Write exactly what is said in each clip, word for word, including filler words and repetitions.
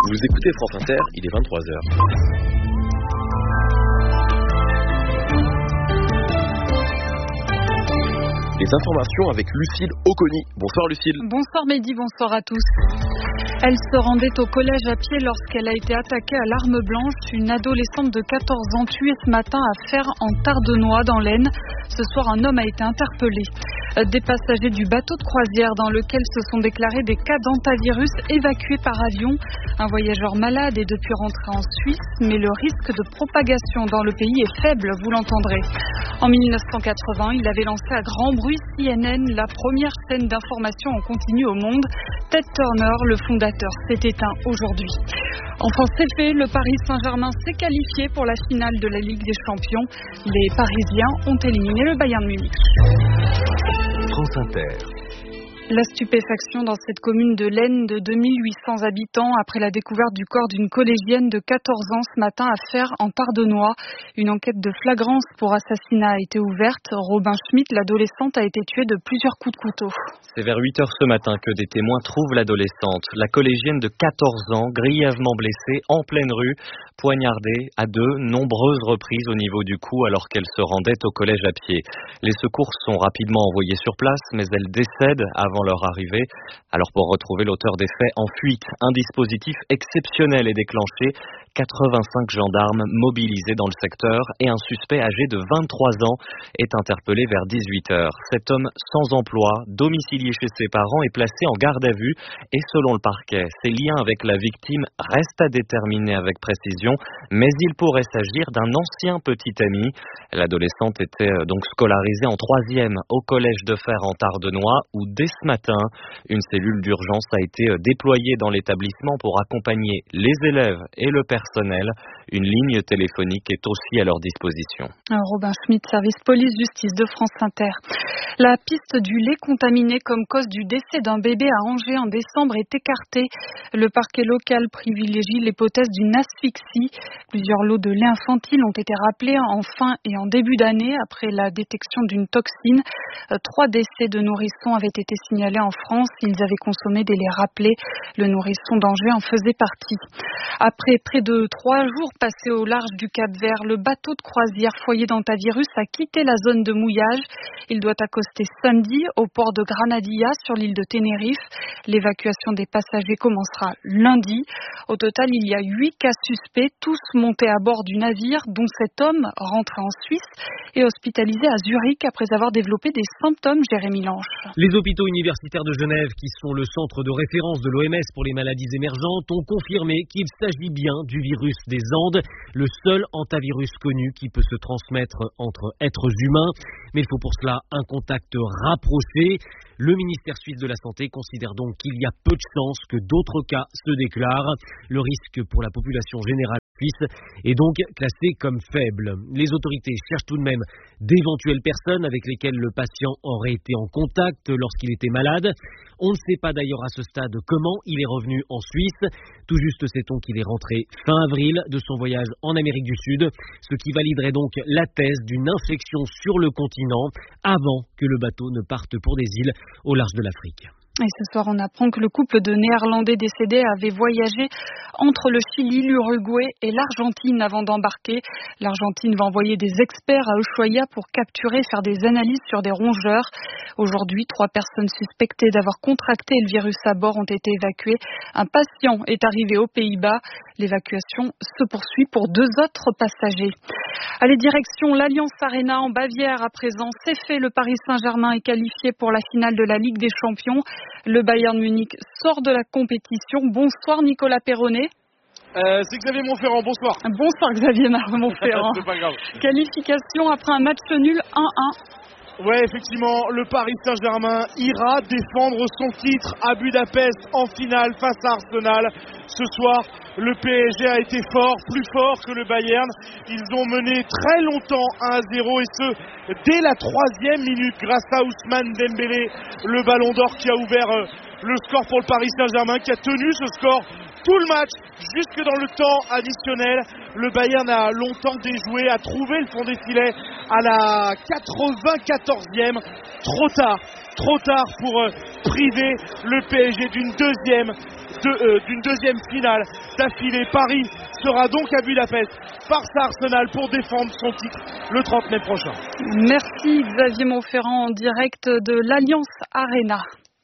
Vous écoutez France Inter, il est vingt-trois heures. Les informations avec Lucille Oconi. Bonsoir Lucille. Bonsoir Mehdi, bonsoir à tous. Elle se rendait au collège à pied lorsqu'elle a été attaquée à l'arme blanche. Une adolescente de quatorze ans tuée ce matin à Fère en Tardenois dans l'Aisne. Ce soir, un homme a été interpellé. Des passagers du bateau de croisière dans lequel se sont déclarés des cas d'antavirus évacués par avion. Un voyageur malade est depuis rentré en Suisse, mais le risque de propagation dans le pays est faible, vous l'entendrez. En mille neuf cent quatre-vingts, il avait lancé à grand bruit C N N, la première chaîne d'information en continu au monde. Ted Turner, le fondateur, s'est éteint aujourd'hui. Enfin, c'est fait, le Paris Saint-Germain s'est qualifié pour la finale de la Ligue des Champions. Les Parisiens ont éliminé le Bayern Munich. France Inter. La stupéfaction dans cette commune de l'Aisne de deux mille huit cents habitants après la découverte du corps d'une collégienne de quatorze ans ce matin à Fère en Tardenois. Une enquête de flagrance pour assassinat a été ouverte. Robin Schmitt, l'adolescente, a été tuée de plusieurs coups de couteau. C'est vers huit heures ce matin que des témoins trouvent l'adolescente. La collégienne de quatorze ans, grièvement blessée, en pleine rue, poignardée à deux nombreuses reprises au niveau du cou alors qu'elle se rendait au collège à pied. Les secours sont rapidement envoyés sur place, mais elle décède avant leur arrivée. Alors pour retrouver l'auteur des faits en fuite, un dispositif exceptionnel est déclenché. quatre-vingt-cinq gendarmes mobilisés dans le secteur et un suspect âgé de vingt-trois ans est interpellé vers dix-huit heures. Cet homme sans emploi, domicilié chez ses parents, est placé en garde à vue et selon le parquet, ses liens avec la victime restent à déterminer avec précision, mais il pourrait s'agir d'un ancien petit ami. L'adolescente était donc scolarisée en troisième au collège de Fère en Tardenois où dès ce matin, une cellule d'urgence a été déployée dans l'établissement pour accompagner les élèves et le personnel. Une ligne téléphonique est aussi à leur disposition. Robin Schmitt, service police-justice de France Inter. La piste du lait contaminé comme cause du décès d'un bébé à Angers en décembre est écartée. Le parquet local privilégie l'hypothèse d'une asphyxie. Plusieurs lots de lait infantile ont été rappelés en fin et en début d'année après la détection d'une toxine. Trois décès de nourrissons avaient été signalés en France. Ils avaient consommé des laits rappelés. Le nourrisson d'Angers en faisait partie. Après près de trois jours passés au large du Cap-Vert, le bateau de croisière foyer d'antavirus a quitté la zone de mouillage. Il doit accoster samedi au port de Granadilla sur l'île de Tenerife. L'évacuation des passagers commencera lundi. Au total, il y a huit cas suspects, tous montés à bord du navire, dont cet homme rentré en Suisse et hospitalisé à Zurich après avoir développé des symptômes. Jérémy Lange. Les hôpitaux universitaires de Genève, qui sont le centre de référence de l'O M S pour les maladies émergentes, ont confirmé qu'il s'agit bien du virus des Andes, le seul antivirus connu qui peut se transmettre entre êtres humains. Mais il faut pour cela un contact rapproché. Le ministère suisse de la Santé considère donc qu'il y a peu de chances que d'autres cas se déclarent. Le risque pour la population générale suisse est donc classé comme faible. Les autorités cherchent tout de même d'éventuelles personnes avec lesquelles le patient aurait été en contact lorsqu'il était malade. On ne sait pas d'ailleurs à ce stade comment il est revenu en Suisse. Tout juste sait-on qu'il est rentré fin avril de son voyage en Amérique du Sud, ce qui validerait donc la thèse d'une infection sur le continent avant que le bateau ne parte pour des îles au large de l'Afrique. Et ce soir, on apprend que le couple de Néerlandais décédés avait voyagé entre le Chili, l'Uruguay et l'Argentine avant d'embarquer. L'Argentine va envoyer des experts à Ushuaia pour capturer et faire des analyses sur des rongeurs. Aujourd'hui, trois personnes suspectées d'avoir contracté le virus à bord ont été évacuées. Un patient est arrivé aux Pays-Bas. L'évacuation se poursuit pour deux autres passagers. Allez, direction l'Allianz Arena en Bavière à présent. C'est fait, le Paris Saint-Germain est qualifié pour la finale de la Ligue des Champions. Le Bayern Munich sort de la compétition. Bonsoir Nicolas Perronnet. Euh, c'est Xavier Montferrand, bonsoir. Bonsoir Xavier Montferrand. C'est pas grave. Qualification après un match nul un un. Ouais, effectivement, le Paris Saint-Germain ira défendre son titre à Budapest en finale face à Arsenal. Ce soir, le P S G a été fort, plus fort que le Bayern. Ils ont mené très longtemps un à zéro et ce, dès la troisième minute, grâce à Ousmane Dembélé, le ballon d'or qui a ouvert euh, le score pour le Paris Saint-Germain, qui a tenu ce score tout le match, jusque dans le temps additionnel. Le Bayern a longtemps déjoué, a trouvé le fond des filets à la quatre-vingt-quatorzième. Trop tard, trop tard pour euh, priver le P S G d'une deuxième de, euh, d'une deuxième finale d'affilée. Paris sera donc à Budapest par sa Arsenal pour défendre son titre le trente mai prochain. Merci Xavier Monferrand en direct de l'Alliance Arena.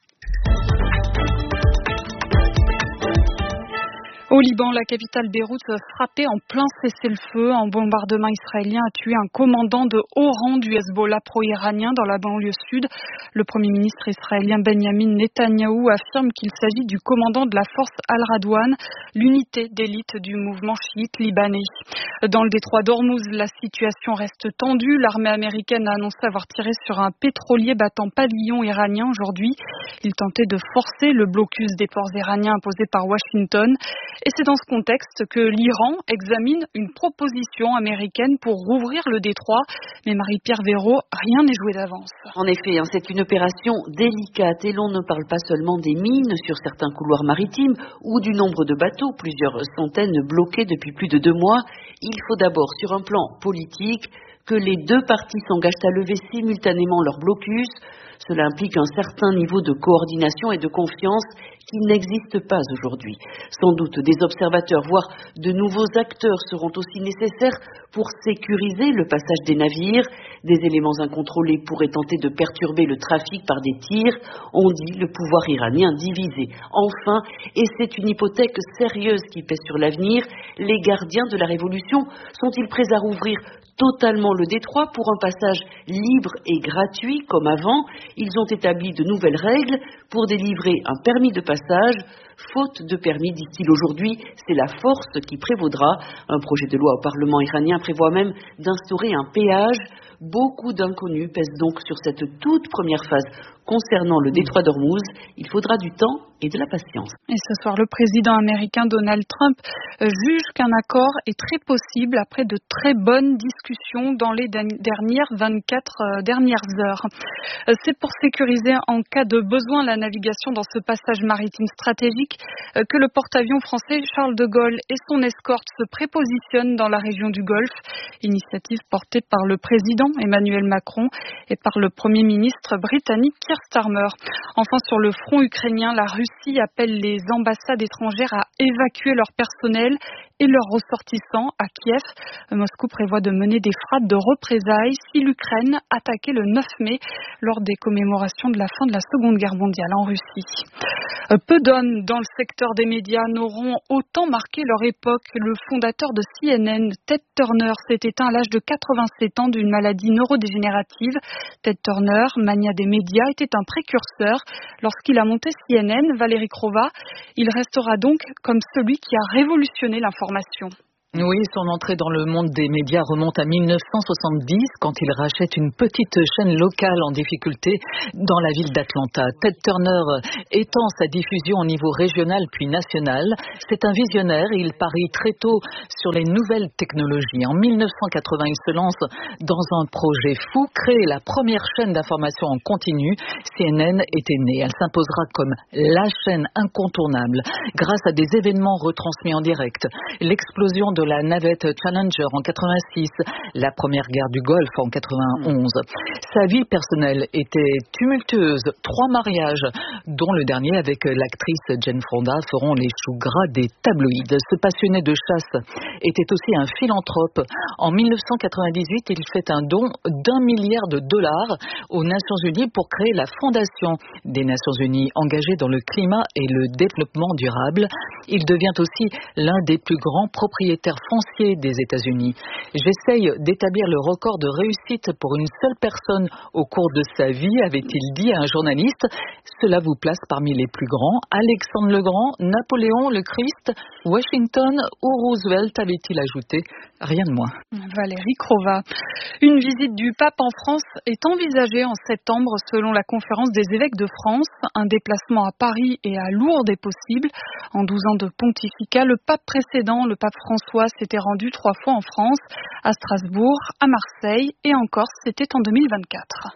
Au Liban, la capitale Beyrouth frappée en plein cessez-le-feu. Un bombardement israélien a tué un commandant de haut rang du Hezbollah pro-iranien dans la banlieue sud. Le Premier ministre israélien Benjamin Netanyahou affirme qu'il s'agit du commandant de la force Al-Radwan, l'unité d'élite du mouvement chiite libanais. Dans le détroit d'Ormuz, la situation reste tendue. L'armée américaine a annoncé avoir tiré sur un pétrolier battant pavillon iranien aujourd'hui. Il tentait de forcer le blocus des ports iraniens imposé par Washington. Et c'est dans ce contexte que l'Iran examine une proposition américaine pour rouvrir le détroit. Mais Marie-Pierre Véraud, rien n'est joué d'avance. En effet, c'est une opération délicate et l'on ne parle pas seulement des mines sur certains couloirs maritimes ou du nombre de bateaux, plusieurs centaines bloqués depuis plus de deux mois. Il faut d'abord, sur un plan politique, que les deux parties s'engagent à lever simultanément leur blocus. Cela implique un certain niveau de coordination et de confiance qui n'existe pas aujourd'hui. Sans doute des observateurs, voire de nouveaux acteurs seront aussi nécessaires pour sécuriser le passage des navires. Des éléments incontrôlés pourraient tenter de perturber le trafic par des tirs. On dit le pouvoir iranien divisé. Enfin, et c'est une hypothèque sérieuse qui pèse sur l'avenir, les gardiens de la révolution sont-ils prêts à rouvrir totalement le détroit pour un passage libre et gratuit comme avant? Ils ont établi de nouvelles règles pour délivrer un permis de passage. Faute de permis, dit-il aujourd'hui, c'est la force qui prévaudra. Un projet de loi au Parlement iranien prévoit même d'instaurer un péage. Beaucoup d'inconnus pèsent donc sur cette toute première phase concernant le détroit d'Ormuz. Il faudra du temps et de la patience. Et ce soir, le président américain Donald Trump juge qu'un accord est très possible après de très bonnes discussions dans les dernières vingt-quatre dernières heures. C'est pour sécuriser en cas de besoin la navigation dans ce passage maritime stratégique que le porte-avions français Charles de Gaulle et son escorte se prépositionnent dans la région du Golfe. Initiative portée par le président Emmanuel Macron et par le Premier ministre britannique Keir Starmer. Enfin, sur le front ukrainien, la Russie appelle les ambassades étrangères à évacuer leur personnel et leurs ressortissants à Kiev. Moscou prévoit de mener des frappes de représailles si l'Ukraine attaquait le neuf mai lors des commémorations de la fin de la Seconde Guerre mondiale en Russie. Peu d'hommes dans le secteur des médias n'auront autant marqué leur époque. Le fondateur de C N N, Ted Turner, s'est éteint à l'âge de quatre-vingt-sept ans d'une maladie neurodégénérative. Ted Turner, mania des médias, était un précurseur. Lorsqu'il a monté C N N, Valérie Crova, il restera donc comme celui qui a révolutionné l'information. Oui, son entrée dans le monde des médias remonte à mille neuf cent soixante-dix, quand il rachète une petite chaîne locale en difficulté dans la ville d'Atlanta. Ted Turner étend sa diffusion au niveau régional puis national. C'est un visionnaire et il parie très tôt sur les nouvelles technologies. En mille neuf cent quatre-vingts, il se lance dans un projet fou, créer la première chaîne d'information en continu. C N N était née. Elle s'imposera comme la chaîne incontournable grâce à des événements retransmis en direct. L'explosion de la navette Challenger en quatre-vingt-six, la première guerre du Golfe en quatre-vingt-onze. Sa vie personnelle était tumultueuse. Trois mariages, dont le dernier avec l'actrice Jane Fonda, feront les choux gras des tabloïds. Ce passionné de chasse était aussi un philanthrope. En mille neuf cent quatre-vingt-dix-huit, il fait un don d'un milliard de dollars aux Nations Unies pour créer la Fondation des Nations Unies, engagée dans le climat et le développement durable. Il devient aussi l'un des plus grands propriétaires fonciers des États-Unis. J'essaye d'établir le record de réussite pour une seule personne au cours de sa vie, avait-il dit à un journaliste. Cela vous place parmi les plus grands. Alexandre le Grand, Napoléon, le Christ, Washington ou Roosevelt, avait-il ajouté. Rien de moins. Valérie Crova. Une visite du pape en France est envisagée en septembre selon la conférence des évêques de France. Un déplacement à Paris et à Lourdes est possible. En douze ans de pontificat, le pape précédent, le pape François, s'était rendu trois fois en France, à Strasbourg, à Marseille et en Corse, c'était en deux mille vingt-quatre.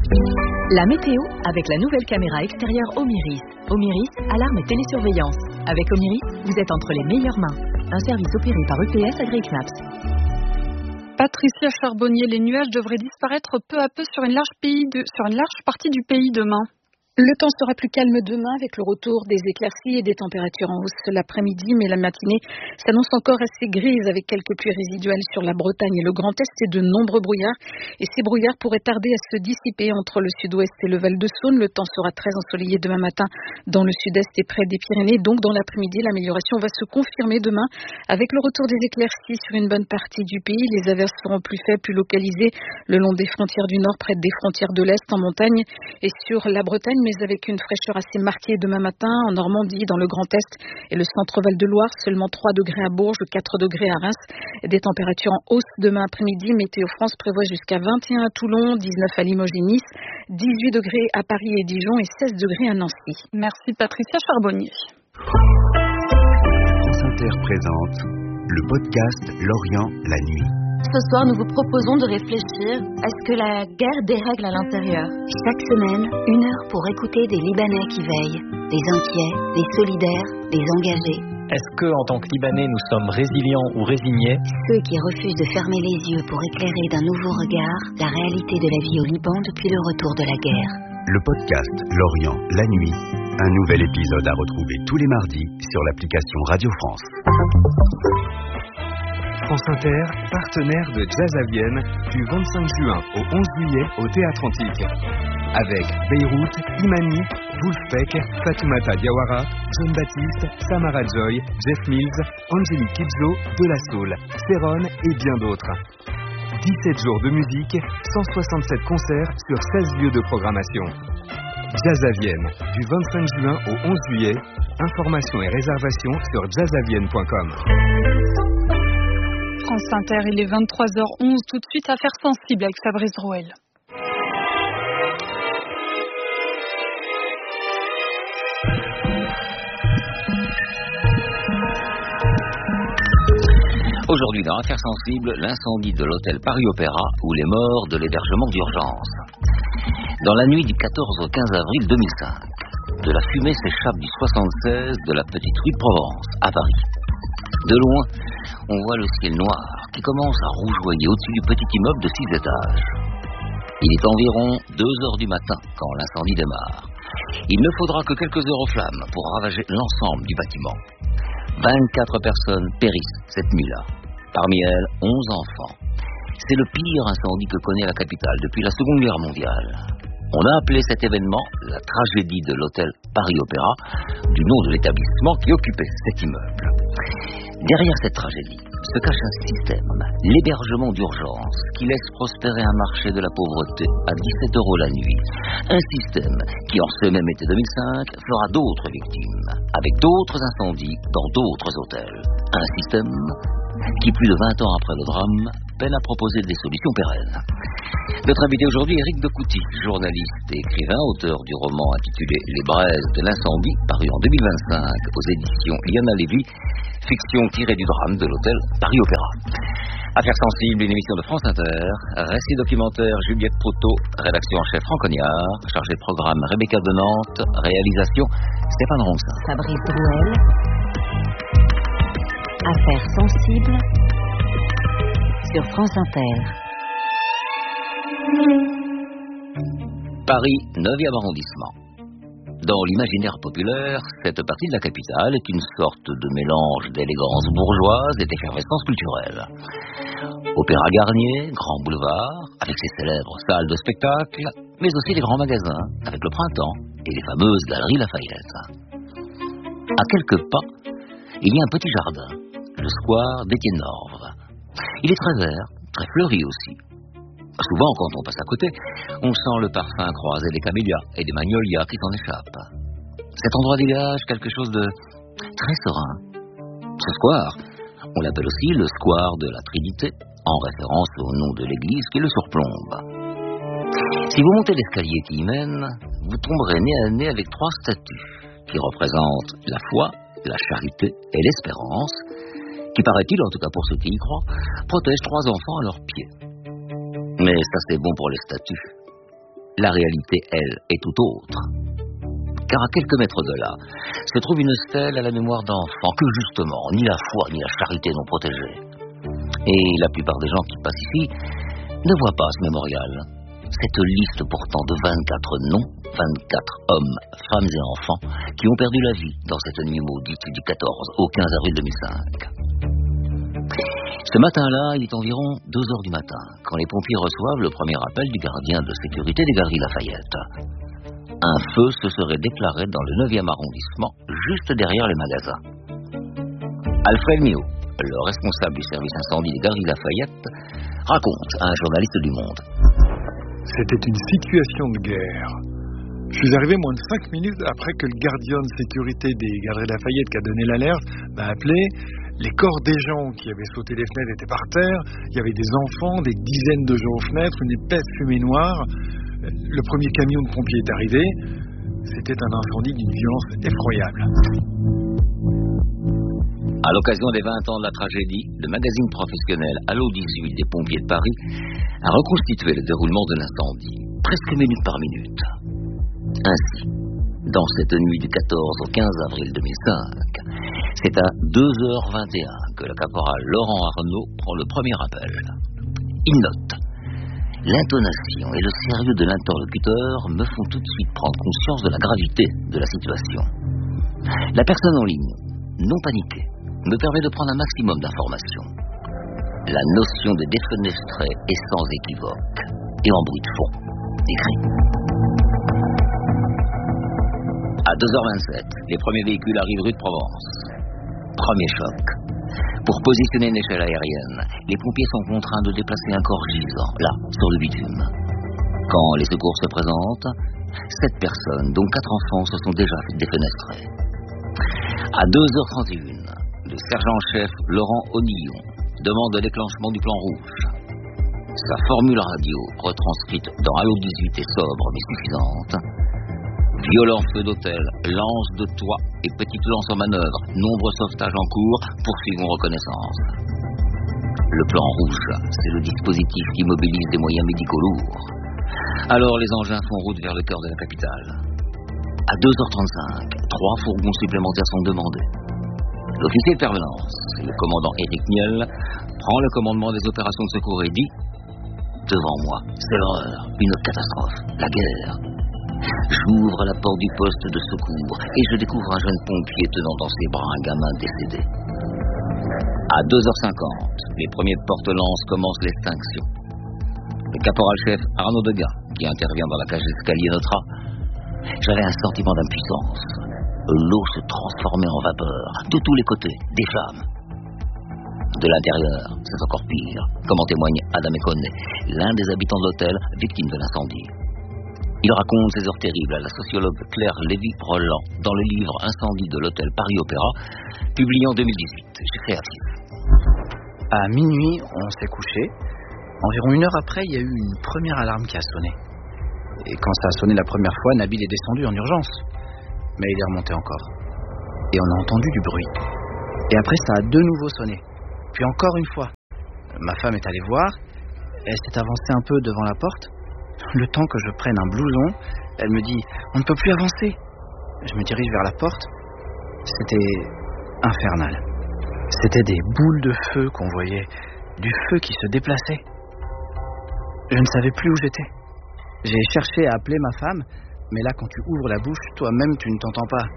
La météo avec la nouvelle caméra extérieure Omiris. Omiris, alarme et télésurveillance. Avec Omiris, vous êtes entre les meilleures mains. Un service opéré par E P S AgriCnaps. Patricia Charbonnier, les nuages devraient disparaître peu à peu sur une large, pays de, sur une large partie du pays demain. Le temps sera plus calme demain avec le retour des éclaircies et des températures en hausse l'après-midi, mais la matinée s'annonce encore assez grise avec quelques pluies résiduelles sur la Bretagne et le Grand Est et de nombreux brouillards. Et ces brouillards pourraient tarder à se dissiper entre le sud-ouest et le Val-de-Saône. Le temps sera très ensoleillé demain matin dans le sud-est et près des Pyrénées. Donc dans l'après-midi, l'amélioration va se confirmer demain avec le retour des éclaircies sur une bonne partie du pays. Les averses seront plus faibles, plus localisées le long des frontières du nord, près des frontières de l'est, en montagne et sur la Bretagne, mais avec une fraîcheur assez marquée demain matin en Normandie, dans le Grand Est et le centre Val-de-Loire. Seulement trois degrés à Bourges, quatre degrés à Reims. Des températures en hausse demain après-midi. Météo France prévoit jusqu'à vingt et un à Toulon, dix-neuf à Limoges et Nice, dix-huit degrés à Paris et Dijon et seize degrés à Nancy. Merci Patricia Charbonnier. France Inter présente le podcast Lorient la nuit. Ce soir, nous vous proposons de réfléchir à ce que la guerre dérègle à l'intérieur. Chaque semaine, une heure pour écouter des Libanais qui veillent, des inquiets, des solidaires, des engagés. Est-ce que, en tant que Libanais, nous sommes résilients ou résignés? Ceux qui refusent de fermer les yeux pour éclairer d'un nouveau regard la réalité de la vie au Liban depuis le retour de la guerre. Le podcast Lorient la nuit, un nouvel épisode à retrouver tous les mardis sur l'application Radio France. France Inter, partenaire de Jazz à Vienne, du vingt-cinq juin au onze juillet au Théâtre Antique. Avec Beyrouth, Imani, Wolfpack, Fatoumata Diawara, John Baptiste, Samara Joy, Jeff Mills, Angélique Kidjo, De La Soul, Céron et bien d'autres. dix-sept jours de musique, cent soixante-sept concerts sur seize lieux de programmation. Jazz à Vienne, du vingt-cinq juin au onze juillet. Informations et réservations sur jazz à vienne point com. France Inter, il est vingt-trois heures onze, tout de suite affaires sensibles avec Fabrice Drouel. Aujourd'hui dans Affaires sensibles, l'incendie de l'hôtel Paris Opéra ou les morts de l'hébergement d'urgence. Dans la nuit du quatorze au quinze avril deux mille cinq, de la fumée s'échappe du soixante-seize de la petite rue de Provence, à Paris. De loin, on voit le ciel noir qui commence à rougeoyer au-dessus du petit immeuble de six étages. Il est environ deux heures du matin quand l'incendie démarre. Il ne faudra que quelques heures aux flammes pour ravager l'ensemble du bâtiment. vingt-quatre personnes périssent cette nuit-là. Parmi elles, onze enfants. C'est le pire incendie que connaît la capitale depuis la Seconde Guerre mondiale. On a appelé cet événement la tragédie de l'hôtel Paris Opéra, du nom de l'établissement qui occupait cet immeuble. Derrière cette tragédie se cache un système, l'hébergement d'urgence, qui laisse prospérer un marché de la pauvreté à dix-sept euros la nuit. Un système qui, en ce même été deux mille cinq, fera d'autres victimes, avec d'autres incendies dans d'autres hôtels. Un système qui, plus de vingt ans après le drame, peine à proposer des solutions pérennes. Notre invité aujourd'hui est Éric de Couty, journaliste et écrivain, auteur du roman intitulé Les braises de l'incendie, paru en deux mille vingt-cinq aux éditions Liana Lévy, fiction tirée du drame de l'hôtel Paris Opéra. Affaires sensibles, une émission de France Inter, récit documentaire Juliette Proto, rédaction en chef Franck Cognard, chargé de programme Rebecca de Nantes, réalisation Stéphane Ronsin. Fabrice Drouel. Affaires sensibles sur France Inter. Paris, neuvième arrondissement. Dans l'imaginaire populaire, cette partie de la capitale est une sorte de mélange d'élégance bourgeoise et d'effervescence culturelle. Opéra Garnier, grand boulevard, avec ses célèbres salles de spectacle, mais aussi les grands magasins, avec le Printemps et les fameuses galeries Lafayette. À quelques pas, il y a un petit jardin, le square d'Étienne Norve. Il est très vert, très fleuri aussi. Souvent, quand on passe à côté, on sent le parfum croisé des camélias et des magnolias qui s'en échappent. Cet endroit dégage quelque chose de très serein. Ce square, on l'appelle aussi le square de la Trinité, en référence au nom de l'église qui le surplombe. Si vous montez l'escalier qui y mène, vous tomberez nez à nez avec trois statues qui représentent la foi, la charité et l'espérance, qui, paraît-il, en tout cas pour ceux qui y croient, protègent trois enfants à leurs pieds. Mais ça, c'est bon pour les statues. La réalité, elle, est tout autre. Car à quelques mètres de là, se trouve une stèle à la mémoire d'enfants que, justement, ni la foi ni la charité n'ont protégée. Et la plupart des gens qui passent ici ne voient pas ce mémorial. Cette liste pourtant de vingt-quatre noms, vingt-quatre hommes, femmes et enfants qui ont perdu la vie dans cette nuit maudite du quatorze au quinze avril deux mille cinq. Ce matin-là, il est environ deux heures du matin, quand les pompiers reçoivent le premier appel du gardien de sécurité des Galeries Lafayette. Un feu se serait déclaré dans le neuvième arrondissement, juste derrière les magasins. Alfred Mio, le responsable du service incendie des Galeries Lafayette, raconte à un journaliste du Monde. C'était une situation de guerre. Je suis arrivé moins de cinq minutes après que le gardien de sécurité des Galeries Lafayette qui a donné l'alerte m'a appelé. Les corps des gens qui avaient sauté les fenêtres étaient par terre. Il y avait des enfants, des dizaines de gens aux fenêtres, une épaisse fumée noire. Le premier camion de pompiers est arrivé. C'était un incendie d'une violence effroyable. À l'occasion des vingt ans de la tragédie, le magazine professionnel Allo dix-huit des pompiers de Paris a reconstitué le déroulement de l'incendie, presque minute par minute. Ainsi, dans cette nuit du quatorze au quinze avril deux mille cinq, c'est à deux heures vingt et un que le caporal Laurent Arnaud prend le premier appel. Il note: l'intonation et le sérieux de l'interlocuteur me font tout de suite prendre conscience de la gravité de la situation. La personne en ligne, non paniquée, me permet de prendre un maximum d'informations. La notion de défenestré est sans équivoque et en bruit de fond. Écrit. À deux heures vingt-sept, les premiers véhicules arrivent rue de Provence. Premier choc. Pour positionner une échelle aérienne, les pompiers sont contraints de déplacer un corps gisant, là, sur le bitume. Quand les secours se présentent, sept personnes, dont quatre enfants, se sont déjà défenestrées. À deux heures trente et une, le sergent-chef Laurent Onillon demande le déclenchement du plan rouge. Sa formule radio, retranscrite dans Allo dix-huit, est sobre mais suffisante. Violent feu d'hôtel, lance de toit et petite lance en manœuvre, nombreux sauvetages en cours, poursuivons reconnaissance. Le plan rouge, c'est le dispositif qui mobilise des moyens médicaux lourds. Alors les engins font route vers le cœur de la capitale. À deux heures trente-cinq, trois fourgons supplémentaires sont demandés. L'officier de permanence, le commandant Éric Niel, prend le commandement des opérations de secours et dit: devant moi, c'est l'horreur, une catastrophe, la guerre. J'ouvre la porte du poste de secours et je découvre un jeune pompier tenant dans ses bras un gamin décédé. À deux heures cinquante, les premiers porte-lances commencent l'extinction. Le caporal-chef Arnaud Degas, qui intervient dans la cage d'escalier, notera: j'avais un sentiment d'impuissance. L'eau se transformait en vapeur, de tous les côtés, des flammes. De l'intérieur, c'est encore pire, comme en témoigne Adam Econnet, l'un des habitants de l'hôtel, victime de l'incendie. Il raconte ces heures terribles à la sociologue Claire Lévy-Roland dans le livre Incendie de l'hôtel Paris Opéra, publié en deux mille dix-huit chez Créatif. À minuit, on s'est couché. Environ une heure après, il y a eu une première alarme qui a sonné. Et quand ça a sonné la première fois, Nabil est descendu en urgence. Mais il est remonté encore. Et on a entendu du bruit. Et après, ça a de nouveau sonné. Puis encore une fois. Ma femme est allée voir. Elle s'est avancée un peu devant la porte. Le temps que je prenne un blouson, elle me dit: on ne peut plus avancer. Je me dirige vers la porte. C'était infernal. C'était des boules de feu qu'on voyait, du feu qui se déplaçait. Je ne savais plus où j'étais. J'ai cherché à appeler ma femme, mais là, quand tu ouvres la bouche, toi-même, tu ne t'entends pas.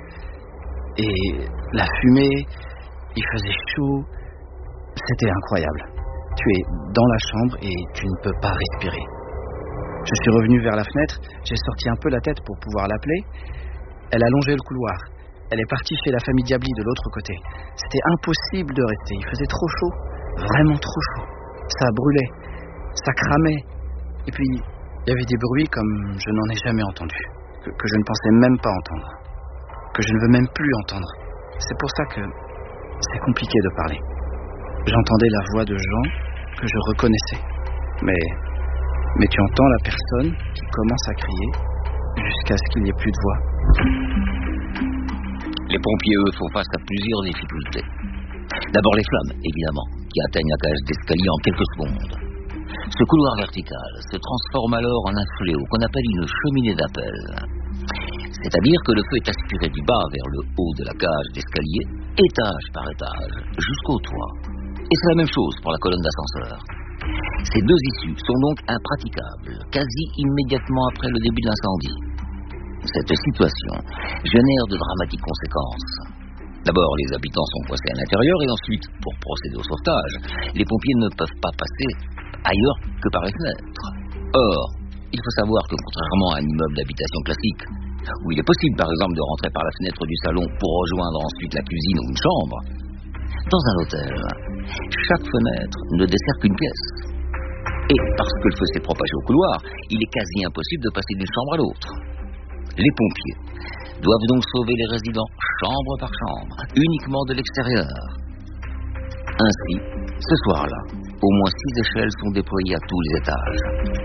Et la fumée, il faisait chaud. C'était incroyable. Tu es dans la chambre et tu ne peux pas respirer. Je suis revenu vers la fenêtre, j'ai sorti un peu la tête pour pouvoir l'appeler. Elle a longé le couloir. Elle est partie chez la famille Diabli de l'autre côté. C'était impossible de rester, il faisait trop chaud, vraiment trop chaud. Ça brûlait, ça cramait. Et puis, il y avait des bruits comme je n'en ai jamais entendu, que, que je ne pensais même pas entendre, que je ne veux même plus entendre. C'est pour ça que c'est compliqué de parler. J'entendais la voix de gens que je reconnaissais, mais... Mais tu entends la personne qui commence à crier jusqu'à ce qu'il n'y ait plus de voix. Les pompiers, eux, font face à plusieurs difficultés. D'abord les flammes, évidemment, qui atteignent la cage d'escalier en quelques secondes. Ce couloir vertical se transforme alors en un fléau qu'on appelle une cheminée d'appel. C'est-à-dire que le feu est aspiré du bas vers le haut de la cage d'escalier, étage par étage, jusqu'au toit. Et c'est la même chose pour la colonne d'ascenseur. Ces deux issues sont donc impraticables, quasi immédiatement après le début de l'incendie. Cette situation génère de dramatiques conséquences. D'abord, les habitants sont coincés à l'intérieur et ensuite, pour procéder au sauvetage, les pompiers ne peuvent pas passer ailleurs que par les fenêtres. Or, il faut savoir que contrairement à un immeuble d'habitation classique, où il est possible par exemple de rentrer par la fenêtre du salon pour rejoindre ensuite la cuisine ou une chambre, dans un hôtel, chaque fenêtre ne dessert qu'une pièce. Et parce que le feu s'est propagé au couloir, il est quasi impossible de passer d'une chambre à l'autre. Les pompiers doivent donc sauver les résidents chambre par chambre, uniquement de l'extérieur. Ainsi, ce soir-là, au moins six échelles sont déployées à tous les étages.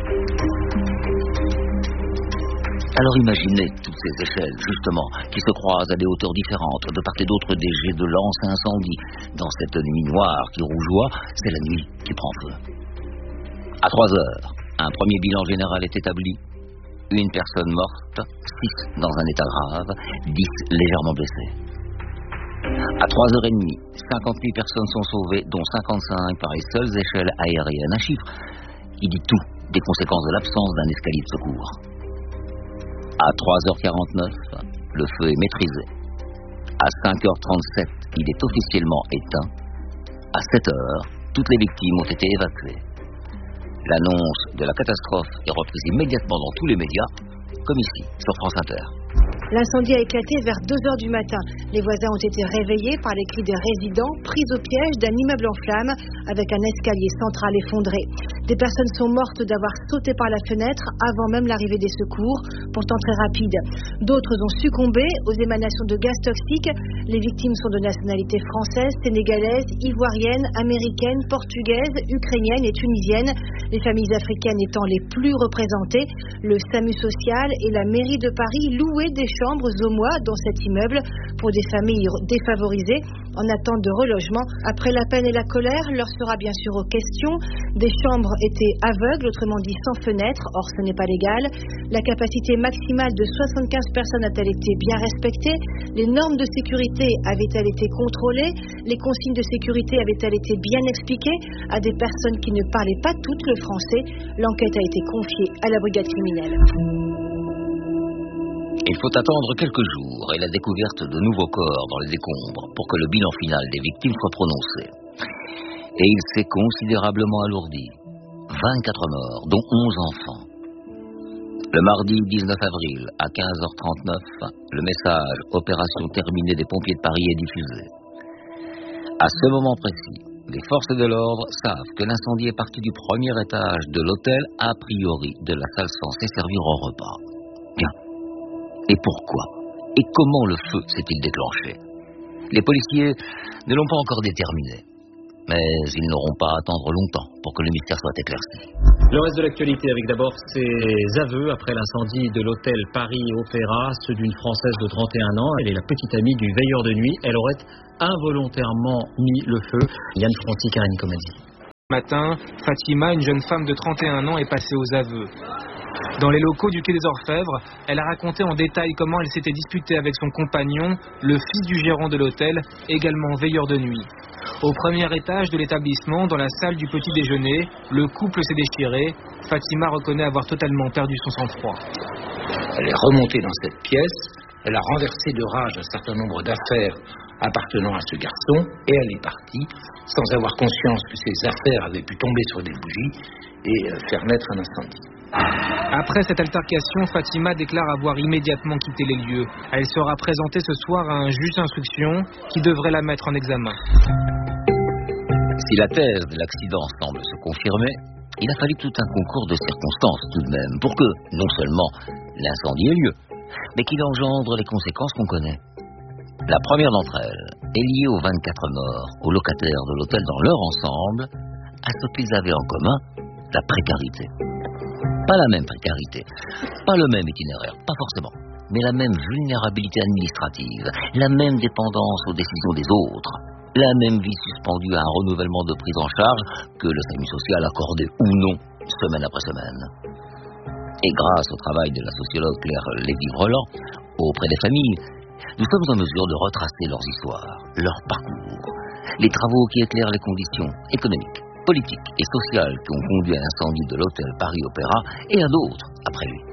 Alors imaginez toutes ces échelles, justement, qui se croisent à des hauteurs différentes, de part et d'autre des jets de lance à incendie. Dans cette nuit noire qui rougeoie, c'est la nuit qui prend feu. À trois heures, un premier bilan général est établi. Une personne morte, six dans un état grave, dix légèrement blessés. À trois heures trente, cinquante-huit personnes sont sauvées, dont cinquante-cinq par les seules échelles aériennes. Un chiffre qui dit tout des conséquences de l'absence d'un escalier de secours. À trois heures quarante-neuf, le feu est maîtrisé. À cinq heures trente-sept, il est officiellement éteint. À sept heures, toutes les victimes ont été évacuées. L'annonce de la catastrophe est reprise immédiatement dans tous les médias, comme ici, sur France Inter. L'incendie a éclaté vers deux heures du matin. Les voisins ont été réveillés par les cris des résidents pris au piège d'un immeuble en flammes avec un escalier central effondré. Des personnes sont mortes d'avoir sauté par la fenêtre avant même l'arrivée des secours, pourtant très rapide. D'autres ont succombé aux émanations de gaz toxiques. Les victimes sont de nationalité française, sénégalaise, ivoirienne, américaine, portugaise, ukrainienne et tunisienne. Les familles africaines étant les plus représentées. Le SAMU social et la mairie de Paris louaient des chambres au mois dans cet immeuble pour des familles défavorisées en attente de relogement. Après la peine et la colère, leur sera bien sûr aux questions. Des chambres étaient aveugles, autrement dit sans fenêtre, or ce n'est pas légal. La capacité maximale de soixante-quinze personnes a-t-elle été bien respectée? Les normes de sécurité avaient-elles été contrôlées? Les consignes de sécurité avaient-elles été bien expliquées à des personnes qui ne parlaient pas toutes le français? L'enquête a été confiée à la brigade criminelle. Il faut attendre quelques jours et la découverte de nouveaux corps dans les décombres pour que le bilan final des victimes soit prononcé. Et il s'est considérablement alourdi. vingt-quatre morts, dont onze enfants. Le mardi dix-neuf avril, à quinze heures trente-neuf, le message « Opération terminée des pompiers de Paris » est diffusé. À ce moment précis, les forces de l'ordre savent que l'incendie est parti du premier étage de l'hôtel, a priori de la salle censée servir au repas. Bien. Et pourquoi? Et comment le feu s'est-il déclenché? Les policiers ne l'ont pas encore déterminé. Mais ils n'auront pas à attendre longtemps pour que le mystère soit éclairci. Le reste de l'actualité avec d'abord ces aveux après l'incendie de l'hôtel Paris Opéra, ceux d'une Française de trente et un ans. Elle est la petite amie du veilleur de nuit. Elle aurait involontairement mis le feu. Yann Franti, Karine Comedy. Matin, Fatima, une jeune femme de trente et un ans, est passée aux aveux. Dans les locaux du Quai des Orfèvres, elle a raconté en détail comment elle s'était disputée avec son compagnon, le fils du gérant de l'hôtel, également veilleur de nuit. Au premier étage de l'établissement, dans la salle du petit déjeuner, le couple s'est déchiré. Fatima reconnaît avoir totalement perdu son sang-froid. Elle est remontée dans cette pièce, elle a renversé de rage un certain nombre d'affaires appartenant à ce garçon, et elle est partie sans avoir conscience que ces affaires avaient pu tomber sur des bougies et faire naître un incendie. Après cette altercation, Fatima déclare avoir immédiatement quitté les lieux. Elle sera présentée ce soir à un juge d'instruction qui devrait la mettre en examen. Si la thèse de l'accident semble se confirmer, il a fallu tout un concours de circonstances tout de même pour que, non seulement l'incendie ait lieu, mais qu'il engendre les conséquences qu'on connaît. La première d'entre elles est liée aux vingt-quatre morts, aux locataires de l'hôtel dans leur ensemble, à ce qu'ils avaient en commun, la précarité. Pas la même précarité, pas le même itinéraire, pas forcément, mais la même vulnérabilité administrative, la même dépendance aux décisions des autres, la même vie suspendue à un renouvellement de prise en charge que le SAMU social accordait ou non, semaine après semaine. Et grâce au travail de la sociologue Claire Lévy-Vrelant, auprès des familles, nous sommes en mesure de retracer leurs histoires, leurs parcours, les travaux qui éclairent les conditions économiques, politiques et sociales qui ont conduit à l'incendie de l'hôtel Paris Opéra et à d'autres après lui.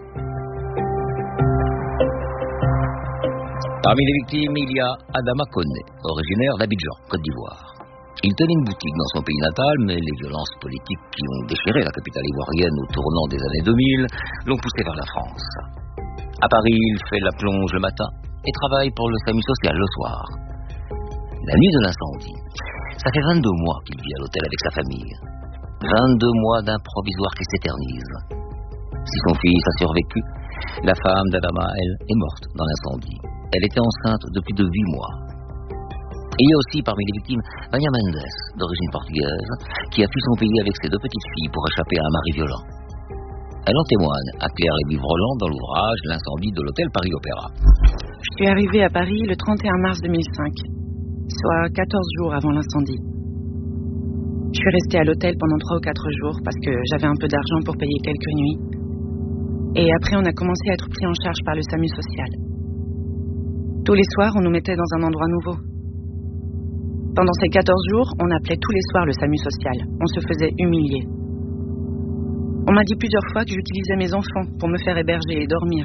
Parmi les victimes, il y a Adama Koné, originaire d'Abidjan, Côte d'Ivoire. Il tenait une boutique dans son pays natal, mais les violences politiques qui ont déchiré la capitale ivoirienne au tournant des années deux mille l'ont poussé vers la France. À Paris, il fait la plonge le matin et travaille pour le SAMU social le soir. La nuit de l'incendie, ça fait vingt-deux mois qu'il vit à l'hôtel avec sa famille. vingt-deux mois d'un provisoire qui s'éternise. Si son fils a survécu, la femme d'Adama, elle, est morte dans l'incendie. Elle était enceinte de plus de huit mois. Et il y a aussi parmi les victimes Vania Mendes, d'origine portugaise, qui a fui son pays avec ses deux petites filles pour échapper à un mari violent. Elle en témoigne à Claire Lévy-Vroland dans l'ouvrage L'incendie de l'hôtel Paris Opéra. Je suis arrivée à Paris le trente et un mars deux mille cinq, soit quatorze jours avant l'incendie. Je suis restée à l'hôtel pendant trois ou quatre jours parce que j'avais un peu d'argent pour payer quelques nuits. Et après, on a commencé à être pris en charge par le SAMU social. Tous les soirs, on nous mettait dans un endroit nouveau. Pendant ces quatorze jours, on appelait tous les soirs le SAMU social. On se faisait humilier. On m'a dit plusieurs fois que j'utilisais mes enfants pour me faire héberger et dormir.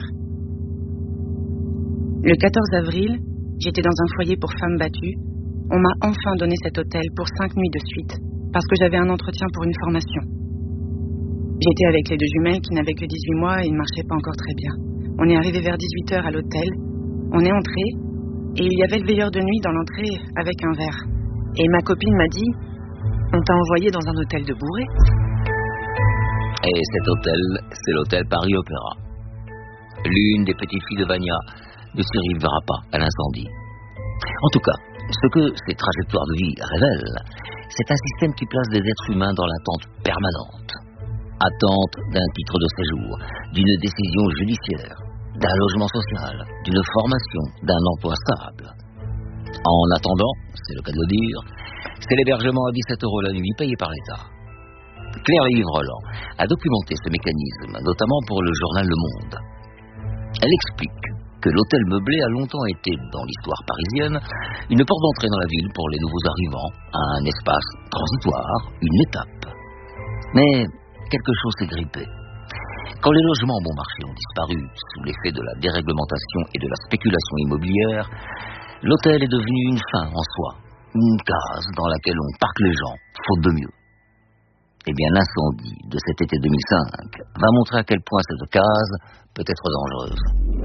Le quatorze avril, j'étais dans un foyer pour femmes battues. On m'a enfin donné cet hôtel pour cinq nuits de suite, parce que j'avais un entretien pour une formation. J'étais avec les deux jumelles qui n'avaient que dix-huit mois et ne marchaient pas encore très bien. On est arrivé vers dix-huit heures à l'hôtel. On est entré et il y avait le veilleur de nuit dans l'entrée avec un verre. Et ma copine m'a dit « On t'a envoyé dans un hôtel de bourré ?» Et cet hôtel, c'est l'hôtel Paris Opéra. L'une des petites filles de Vania ne survivra pas à l'incendie. En tout cas, ce que ces trajectoires de vie révèlent, c'est un système qui place des êtres humains dans l'attente permanente. Attente d'un titre de séjour, d'une décision judiciaire, d'un logement social, d'une formation, d'un emploi stable. En attendant, c'est le cas de le dire, c'est l'hébergement à dix-sept euros la nuit payé par l'État. Claire Lévy-Vroland a documenté ce mécanisme, notamment pour le journal Le Monde. Elle explique que l'hôtel meublé a longtemps été, dans l'histoire parisienne, une porte d'entrée dans la ville pour les nouveaux arrivants, un espace transitoire, une étape. Mais quelque chose s'est grippé. Quand les logements bon marché ont disparu sous l'effet de la déréglementation et de la spéculation immobilière, l'hôtel est devenu une fin en soi, une case dans laquelle on parque les gens, faute de mieux. Eh bien, l'incendie de cet été deux mille cinq va montrer à quel point cette case peut être dangereuse.